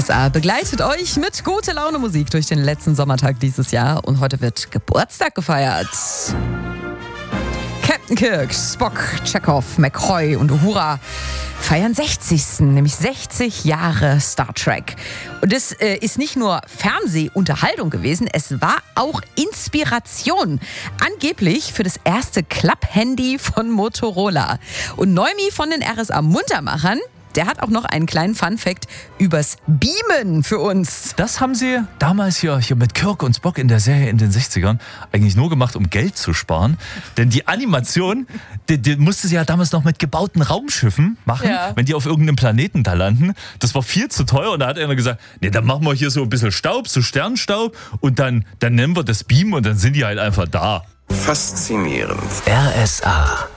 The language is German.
RSA begleitet euch mit gute Laune Musik durch den letzten Sommertag dieses Jahr und heute wird Geburtstag gefeiert. Captain Kirk, Spock, Chekhov, McCoy und Uhura feiern 60. nämlich 60 Jahre Star Trek. Und das ist nicht nur Fernsehunterhaltung gewesen, es war auch Inspiration. Angeblich für das erste Klapp-Handy von Motorola. Und Neumi von den RSA Muntermachern, der hat auch noch einen kleinen Funfact übers Beamen für uns. Das haben sie damals hier mit Kirk und Spock in der Serie in den 60ern eigentlich nur gemacht, um Geld zu sparen. Denn die Animation, die musste sie ja damals noch mit gebauten Raumschiffen machen, wenn die auf irgendeinem Planeten da landen. Das war viel zu teuer und da hat einer gesagt, nee, dann machen wir hier so ein bisschen Staub, so Sternstaub und dann nennen wir das Beamen und dann sind die halt einfach da. Faszinierend. RSA